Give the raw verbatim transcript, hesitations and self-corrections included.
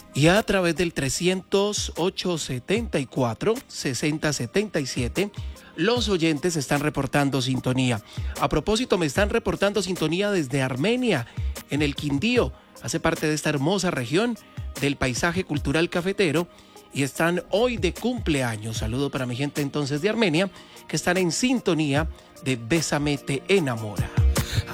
y a través del trescientos ocho setenta y cuatro sesenta setenta y siete los oyentes están reportando sintonía. A propósito, me están reportando sintonía desde Armenia, en el Quindío. Hace parte de esta hermosa región del paisaje cultural cafetero y están hoy de cumpleaños. Saludo para mi gente entonces de Armenia que están en sintonía de Bésame te enamora.